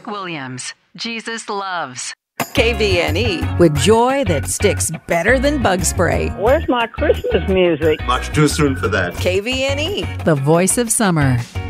Rick Williams. Jesus Loves. KVNE, with joy that sticks better than bug spray. Where's my Christmas music? Much too soon for that. KVNE, the voice of summer.